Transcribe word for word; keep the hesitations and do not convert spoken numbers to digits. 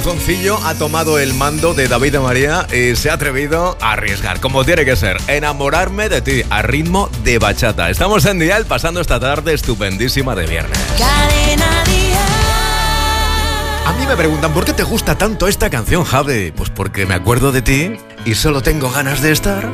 Concillo ha tomado el mando de David de María y se ha atrevido a arriesgar, como tiene que ser, enamorarme de ti a ritmo de bachata. Estamos en Dial pasando esta tarde estupendísima de viernes. Cadena Dial. A mí me preguntan, ¿por qué te gusta tanto esta canción, Javi? Pues porque me acuerdo de ti y solo tengo ganas de estar